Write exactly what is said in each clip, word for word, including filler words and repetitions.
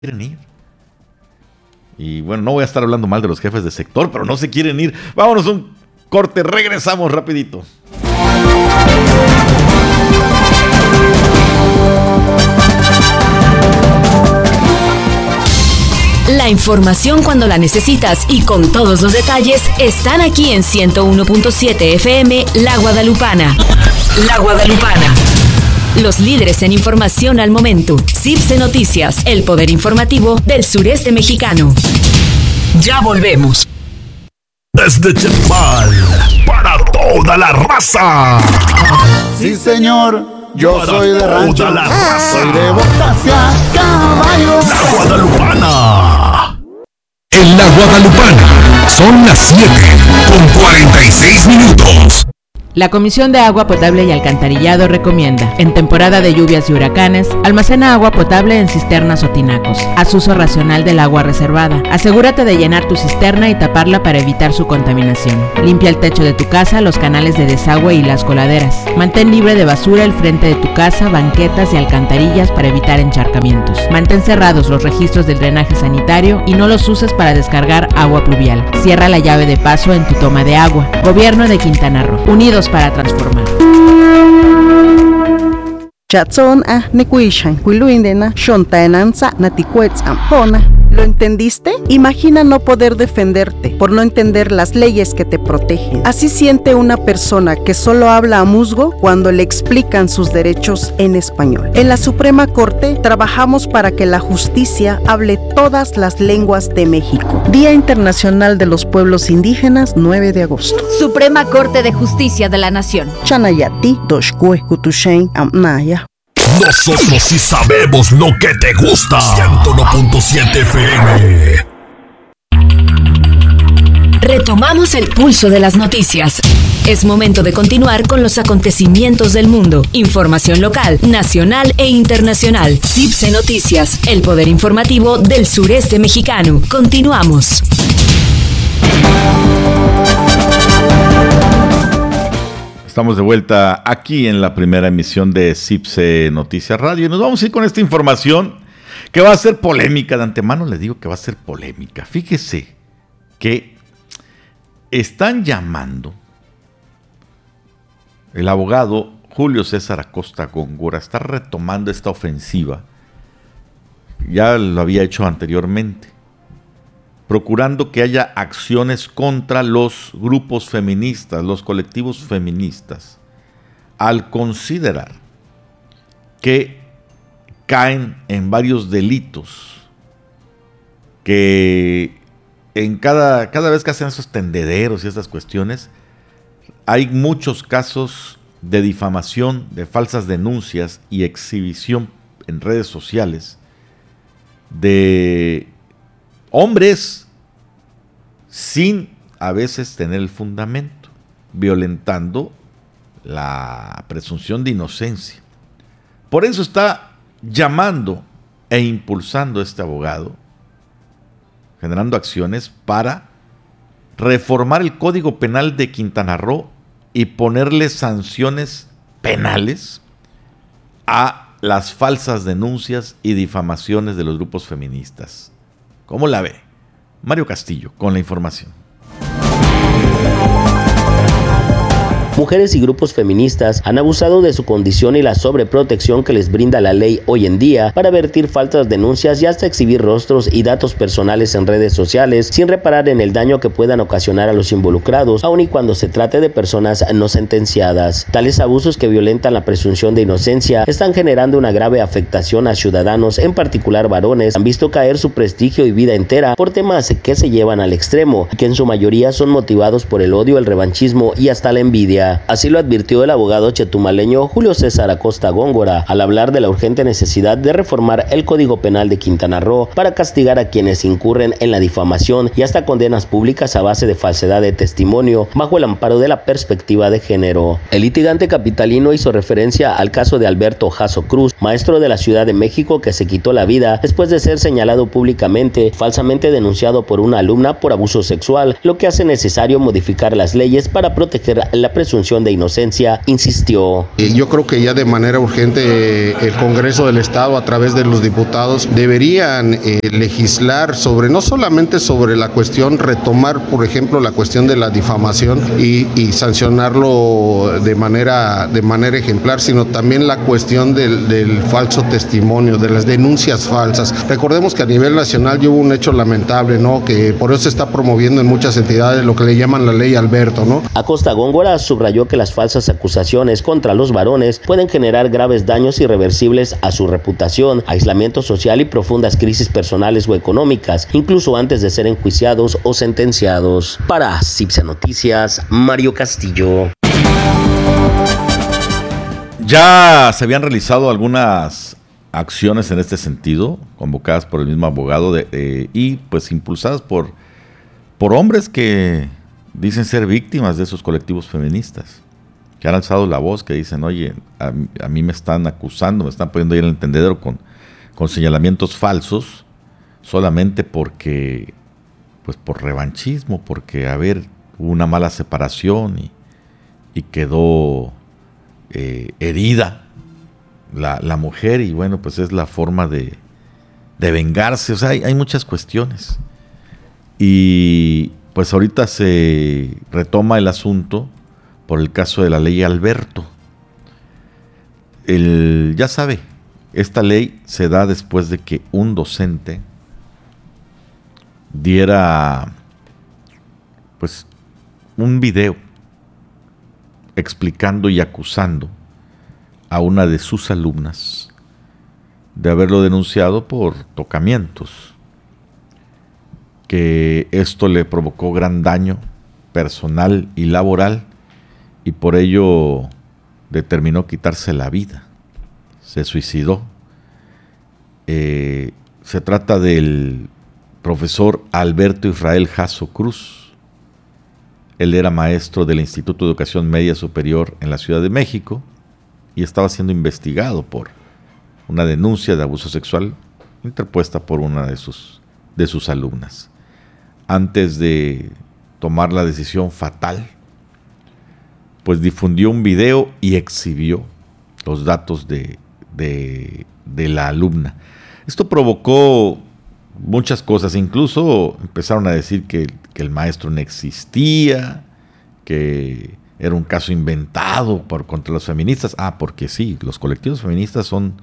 quieren ir. Y bueno, no voy a estar hablando mal de los jefes de sector, pero no se quieren ir. Vámonos un corte, regresamos rapidito. La información cuando la necesitas y con todos los detalles están aquí en ciento uno punto siete F M La Guadalupana. La Guadalupana. Los líderes en información al momento. CIPSE Noticias, el poder informativo del sureste mexicano. Ya volvemos. Desde Chetumal, para toda la raza. Sí, señor, yo para soy de rancho. La raza. Soy de Bocacia, caballo. La Guadalupana. En La Guadalupana son las siete con cuarenta y seis minutos. La Comisión de Agua Potable y Alcantarillado recomienda, en temporada de lluvias y huracanes, almacena agua potable en cisternas o tinacos. Haz uso racional del agua reservada. Asegúrate de llenar tu cisterna y taparla para evitar su contaminación. Limpia el techo de tu casa, los canales de desagüe y las coladeras. Mantén libre de basura el frente de tu casa, banquetas y alcantarillas para evitar encharcamientos. Mantén cerrados los registros del drenaje sanitario y no los uses para descargar agua pluvial. Cierra la llave de paso en tu toma de agua. Gobierno de Quintana Roo. Unidos para transformar. Chatson a nekuishan kuiluindena shontaenanza naticuetz ampona. ¿Lo entendiste? Imagina no poder defenderte por no entender las leyes que te protegen. Así siente una persona que solo habla a musgo cuando le explican sus derechos en español. En la Suprema Corte trabajamos para que la justicia hable todas las lenguas de México. Día Internacional de los Pueblos Indígenas, nueve de agosto. Suprema Corte de Justicia de la Nación. Chanayati, Doshkue, Kutushen, Amnaya. Nosotros sí sabemos lo que te gusta. ciento uno punto siete F M. Retomamos el pulso de las noticias. Es momento de continuar con los acontecimientos del mundo. Información local, nacional e internacional. CIPSE Noticias, el poder informativo del sureste mexicano. Continuamos. Estamos de vuelta aquí en la primera emisión de CIPSE Noticias Radio y nos vamos a ir con esta información que va a ser polémica. De antemano les digo que va a ser polémica. Fíjese que están llamando, el abogado Julio César Acosta Góngora está retomando esta ofensiva. Ya lo había hecho anteriormente, procurando que haya acciones contra los grupos feministas, los colectivos feministas, al considerar que caen en varios delitos, que en cada, cada vez que hacen esos tendederos y estas cuestiones, hay muchos casos de difamación, de falsas denuncias y exhibición en redes sociales de hombres sin a veces tener el fundamento, violentando la presunción de inocencia. Por eso está llamando e impulsando este abogado, generando acciones para reformar el Código Penal de Quintana Roo y ponerle sanciones penales a las falsas denuncias y difamaciones de los grupos feministas. ¿Cómo la ve? Mario Castillo con la información. Mujeres y grupos feministas han abusado de su condición y la sobreprotección que les brinda la ley hoy en día para vertir falsas denuncias y hasta exhibir rostros y datos personales en redes sociales sin reparar en el daño que puedan ocasionar a los involucrados, aun y cuando se trate de personas no sentenciadas. Tales abusos que violentan la presunción de inocencia están generando una grave afectación a ciudadanos, en particular varones, han visto caer su prestigio y vida entera por temas que se llevan al extremo, que en su mayoría son motivados por el odio, el revanchismo y hasta la envidia. Así lo advirtió el abogado chetumaleño Julio César Acosta Góngora al hablar de la urgente necesidad de reformar el Código Penal de Quintana Roo para castigar a quienes incurren en la difamación y hasta condenas públicas a base de falsedad de testimonio bajo el amparo de la perspectiva de género. El litigante capitalino hizo referencia al caso de Alberto Jasso Cruz, maestro de la Ciudad de México que se quitó la vida después de ser señalado públicamente, falsamente denunciado por una alumna por abuso sexual, lo que hace necesario modificar las leyes para proteger la presunción presunción de inocencia, insistió. Yo creo que ya de manera urgente el Congreso del Estado, a través de los diputados, deberían eh, legislar sobre, no solamente sobre la cuestión, retomar, por ejemplo, la cuestión de la difamación y, y sancionarlo de manera, de manera ejemplar, sino también la cuestión del, del falso testimonio, de las denuncias falsas. Recordemos que a nivel nacional hubo un hecho lamentable, ¿no? Que por eso se está promoviendo en muchas entidades lo que le llaman la ley Alberto, ¿no? Acosta Góngora subrayó que las falsas acusaciones contra los varones pueden generar graves daños irreversibles a su reputación, aislamiento social y profundas crisis personales o económicas, incluso antes de ser enjuiciados o sentenciados. Para Cipsa Noticias, Mario Castillo. Ya se habían realizado algunas acciones en este sentido, convocadas por el mismo abogado de, de, y pues impulsadas por, por hombres que dicen ser víctimas de esos colectivos feministas, que han alzado la voz, que dicen, oye, a, a mí me están acusando, me están poniendo ahí en el tendedero con, con señalamientos falsos, solamente porque, pues por revanchismo, porque, a ver, hubo una mala separación y, y quedó eh, herida la, la mujer, y bueno, pues es la forma de, de vengarse. O sea, hay, hay muchas cuestiones. Y pues ahorita se retoma el asunto por el caso de la ley Alberto. El, ya sabe, esta ley se da después de que un docente diera pues un video explicando y acusando a una de sus alumnas de haberlo denunciado por tocamientos, que esto le provocó gran daño personal y laboral, y por ello determinó quitarse la vida, se suicidó. Eh, se trata del profesor Alberto Israel Jasso Cruz. Él era maestro del Instituto de Educación Media Superior en la Ciudad de México y estaba siendo investigado por una denuncia de abuso sexual interpuesta por una de sus, de sus alumnas. Antes de tomar la decisión fatal, pues difundió un video y exhibió los datos de, de, de la alumna. Esto provocó muchas cosas, incluso empezaron a decir que, que el maestro no existía, que era un caso inventado por, contra los feministas. Ah, porque sí, los colectivos feministas son,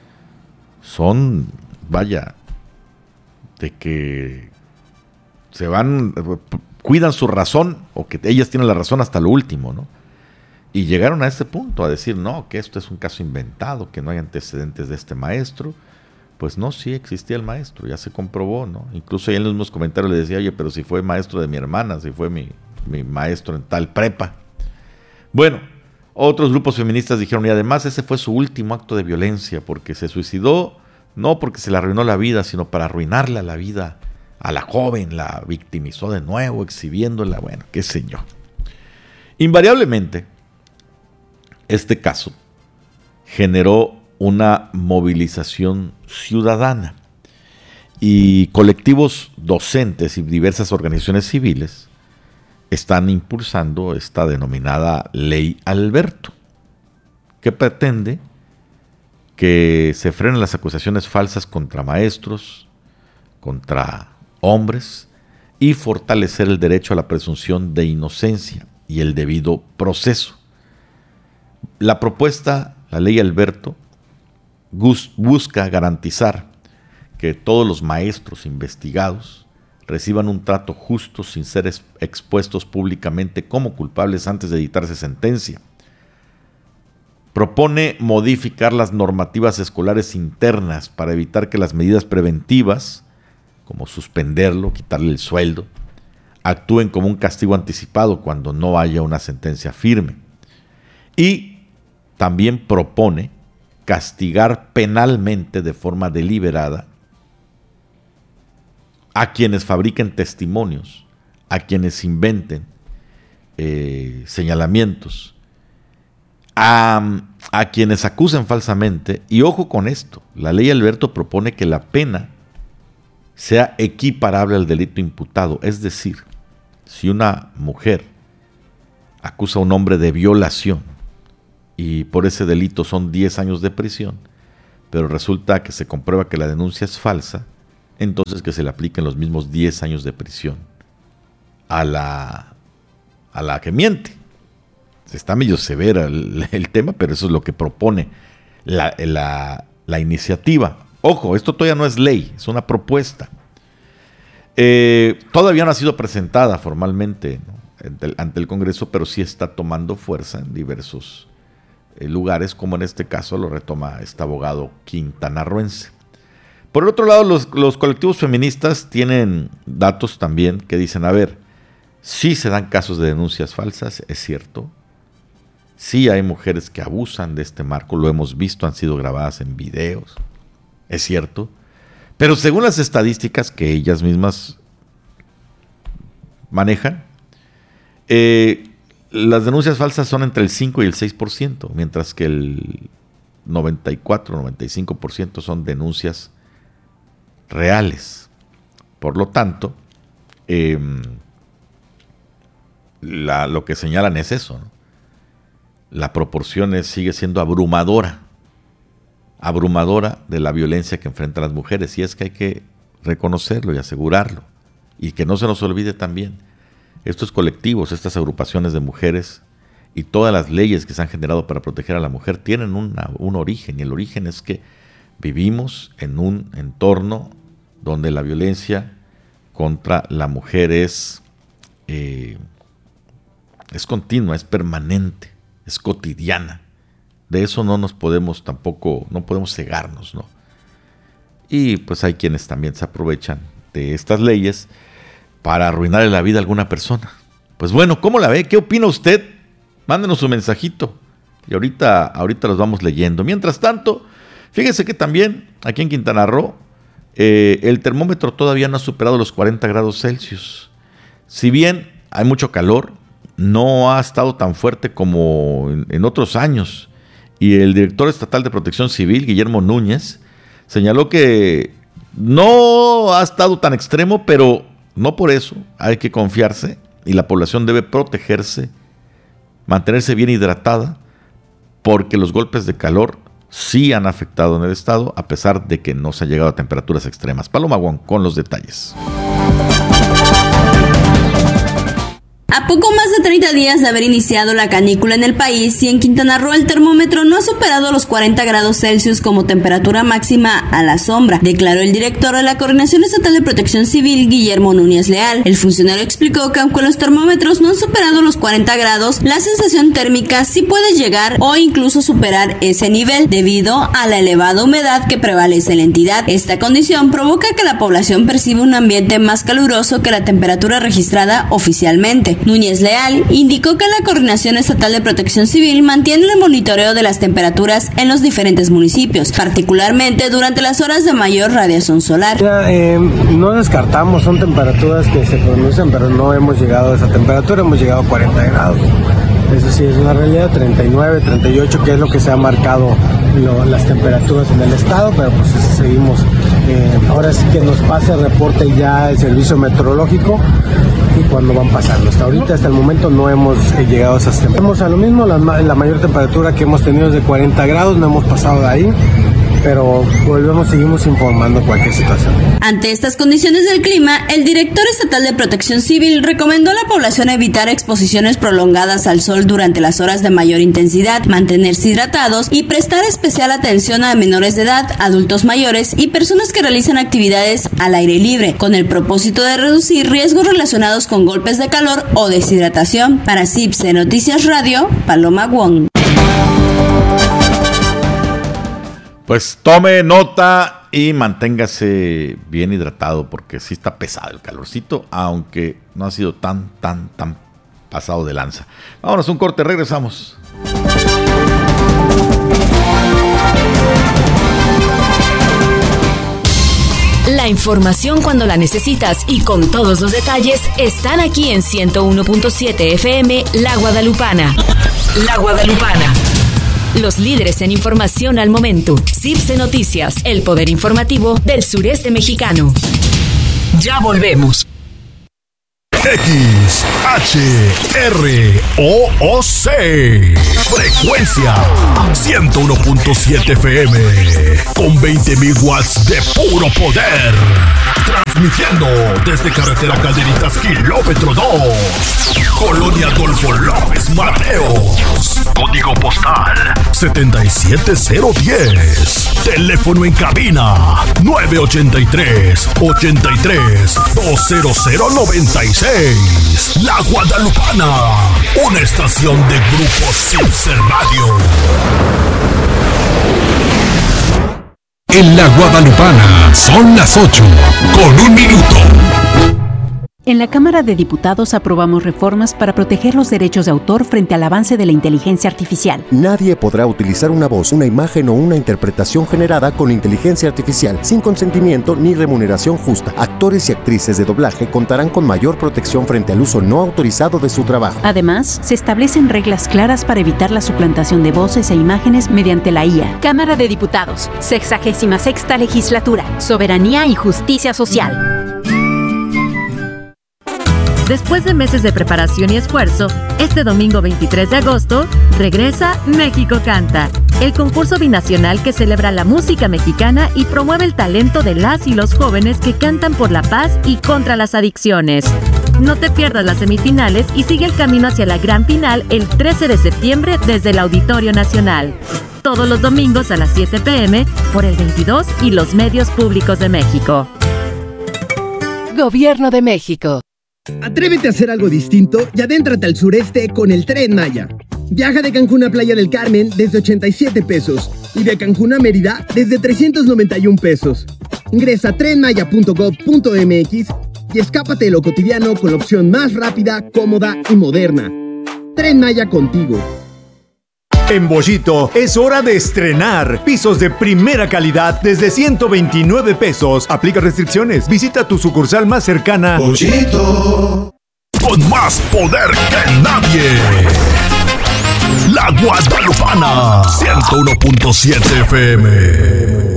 son, vaya, de que se van, cuidan su razón, o que ellas tienen la razón hasta lo último, ¿no? Y llegaron a este punto, a decir, no, que esto es un caso inventado, que no hay antecedentes de este maestro. Pues no, sí existía el maestro, ya se comprobó, ¿no? Incluso ahí en los mismos comentarios le decía, oye, pero si fue maestro de mi hermana, si fue mi, mi maestro en tal prepa. Bueno, otros grupos feministas dijeron, y además ese fue su último acto de violencia, porque se suicidó, no porque se le arruinó la vida, sino para arruinarle la vida a la joven, la victimizó de nuevo, exhibiéndola, bueno, qué sé yo. Invariablemente, este caso generó una movilización ciudadana, y colectivos docentes y diversas organizaciones civiles están impulsando esta denominada Ley Alberto, que pretende que se frenen las acusaciones falsas contra maestros, contra hombres, y fortalecer el derecho a la presunción de inocencia y el debido proceso. La propuesta, la Ley Alberto, busca garantizar que todos los maestros investigados reciban un trato justo sin ser expuestos públicamente como culpables antes de dictarse sentencia. Propone modificar las normativas escolares internas para evitar que las medidas preventivas, como suspenderlo, quitarle el sueldo, actúen como un castigo anticipado cuando no haya una sentencia firme. Y también propone castigar penalmente de forma deliberada a quienes fabriquen testimonios, a quienes inventen eh, señalamientos, a, a quienes acusen falsamente. Y ojo con esto, la Ley Alberto propone que la pena sea equiparable al delito imputado. Es decir, si una mujer acusa a un hombre de violación y por ese delito son diez años de prisión, pero resulta que se comprueba que la denuncia es falsa, entonces que se le apliquen los mismos diez años de prisión a la, a la que miente. Está medio severa el, el tema, pero eso es lo que propone la, la, la iniciativa. Ojo, esto todavía no es ley, es una propuesta. Eh, todavía no ha sido presentada formalmente, ¿no?, ante, el, ante el Congreso, pero sí está tomando fuerza en diversos eh, lugares, como en este caso lo retoma este abogado quintanarroense. Por el otro lado, los, los colectivos feministas tienen datos también que dicen, a ver, sí se dan casos de denuncias falsas, es cierto. Sí hay mujeres que abusan de este marco, lo hemos visto, han sido grabadas en videos, es cierto. Pero según las estadísticas que ellas mismas manejan, eh, las denuncias falsas son entre el cinco y el seis por ciento, mientras que el noventa y cuatro, noventa y cinco por ciento son denuncias reales. Por lo tanto, eh, la, lo que señalan es eso, ¿no? La proporción es, sigue siendo abrumadora, abrumadora de la violencia que enfrentan las mujeres, y es que hay que reconocerlo y asegurarlo, y que no se nos olvide también, estos colectivos, estas agrupaciones de mujeres y todas las leyes que se han generado para proteger a la mujer tienen una, un origen, y el origen es que vivimos en un entorno donde la violencia contra la mujer es, eh, es continua, es permanente, es cotidiana. De eso no nos podemos tampoco, no podemos cegarnos, ¿no? Y pues hay quienes también se aprovechan de estas leyes para arruinarle la vida a alguna persona. Pues bueno, ¿cómo la ve? ¿Qué opina usted? Mándenos su mensajito y ahorita, ahorita los vamos leyendo. Mientras tanto, fíjese que también aquí en Quintana Roo eh, el termómetro todavía no ha superado los cuarenta grados Celsius. Si bien hay mucho calor, no ha estado tan fuerte como en, en otros años. Y el director estatal de Protección Civil, Guillermo Núñez, señaló que no ha estado tan extremo, pero no por eso hay que confiarse y la población debe protegerse, mantenerse bien hidratada, porque los golpes de calor sí han afectado en el estado, a pesar de que no se ha llegado a temperaturas extremas. Paloma Wong con los detalles. A poco más de treinta días de haber iniciado la canícula en el país, y en Quintana Roo el termómetro no ha superado los cuarenta grados Celsius como temperatura máxima a la sombra, declaró el director de la Coordinación Estatal de Protección Civil, Guillermo Núñez Leal. El funcionario explicó que aunque los termómetros no han superado los cuarenta grados, la sensación térmica sí puede llegar o incluso superar ese nivel debido a la elevada humedad que prevalece en la entidad. Esta condición provoca que la población perciba un ambiente más caluroso que la temperatura registrada oficialmente. Núñez Leal indicó que la Coordinación Estatal de Protección Civil mantiene el monitoreo de las temperaturas en los diferentes municipios, particularmente durante las horas de mayor radiación solar. Ya, eh, no descartamos, son temperaturas que se pronuncian, pero no hemos llegado a esa temperatura, hemos llegado a cuarenta grados. Eso sí es una realidad, treinta y nueve, treinta y ocho, que es lo que se ha marcado lo, las temperaturas en el estado, pero pues seguimos, eh, ahora sí que nos pasa el reporte ya el servicio meteorológico y cuando van pasando. Hasta ahorita, hasta el momento no hemos eh, llegado a esas temperaturas. A lo mismo, la, la mayor temperatura que hemos tenido es de cuarenta grados, no hemos pasado de ahí, pero volvemos, seguimos informando cualquier situación. Ante estas condiciones del clima, el director estatal de Protección Civil recomendó a la población evitar exposiciones prolongadas al sol durante las horas de mayor intensidad, mantenerse hidratados y prestar especial atención a menores de edad, adultos mayores y personas que realizan actividades al aire libre, con el propósito de reducir riesgos relacionados con golpes de calor o deshidratación. Para C I P S E Noticias Radio, Paloma Wong. Pues tome nota y manténgase bien hidratado, porque sí está pesado el calorcito, aunque no ha sido tan, tan, tan pasado de lanza. Vámonos a un corte, regresamos. La información cuando la necesitas y con todos los detalles están aquí en ciento uno punto siete F M La Guadalupana. La Guadalupana. Los líderes en información al momento. C I P S E Noticias, el poder informativo del sureste mexicano. Ya volvemos. X H R O O C. Frecuencia ciento uno punto siete F M. Con veinte mil watts de puro poder. Transmitiendo desde carretera Calderitas, kilómetro dos. Colonia Adolfo López Mateos. Código postal setenta y siete cero diez. Teléfono en cabina nueve ochenta y tres, ochenta y tres, dos cero cero noventa y seis. La Guadalupana, una estación de Grupo Silcer Radio. En La Guadalupana son las ocho con un minuto. En la Cámara de Diputados aprobamos reformas para proteger los derechos de autor frente al avance de la inteligencia artificial. Nadie podrá utilizar una voz, una imagen o una interpretación generada con inteligencia artificial sin consentimiento ni remuneración justa. Actores y actrices de doblaje contarán con mayor protección frente al uso no autorizado de su trabajo. Además, se establecen reglas claras para evitar la suplantación de voces e imágenes mediante la I A. Cámara de Diputados, sexagésima sexta legislatura, Soberanía y Justicia Social. Después de meses de preparación y esfuerzo, este domingo veintitrés de agosto, regresa México Canta, el concurso binacional que celebra la música mexicana y promueve el talento de las y los jóvenes que cantan por la paz y contra las adicciones. No te pierdas las semifinales y sigue el camino hacia la gran final el trece de septiembre desde el Auditorio Nacional. Todos los domingos a las siete pe eme por el veintidós y los medios públicos de México. Gobierno de México. Atrévete a hacer algo distinto y adéntrate al sureste con el Tren Maya. Viaja de Cancún a Playa del Carmen desde ochenta y siete pesos y de Cancún a Mérida desde trescientos noventa y un pesos. Ingresa a tren maya punto gob punto eme equis y escápate de lo cotidiano con la opción más rápida, cómoda y moderna. Tren Maya contigo. En Bollito es hora de estrenar pisos de primera calidad desde ciento veintinueve pesos. Aplica restricciones. Visita tu sucursal más cercana. Bollito. Con más poder que nadie. La Guadalupana. ciento uno punto siete F M.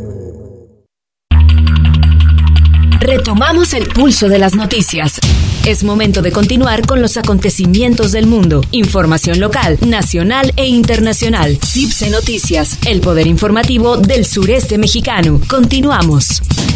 Retomamos el pulso de las noticias. Es momento de continuar con los acontecimientos del mundo. Información local, nacional e internacional. C I B S E Noticias, el poder informativo del sureste mexicano. Continuamos.